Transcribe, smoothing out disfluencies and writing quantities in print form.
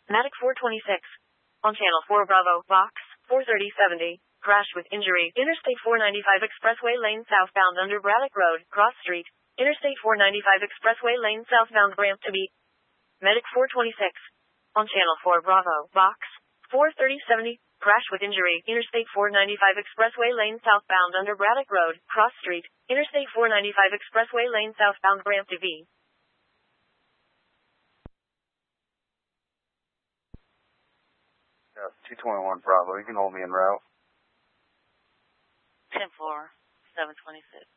Matic 426. On Channel 4 Bravo, Box 43070. Crash with injury. Interstate 495 Expressway lane southbound under Braddock Road, Cross Street. Interstate 495 Expressway lane southbound ramp to be. Medic 426. On Channel 4 Bravo, Box 43070. Crash with injury. Interstate 495 Expressway lane southbound under Braddock Road, Cross Street. Interstate 495 Expressway lane southbound ramp to be. 221 Bravo, you can hold me en route. 10-4, 726.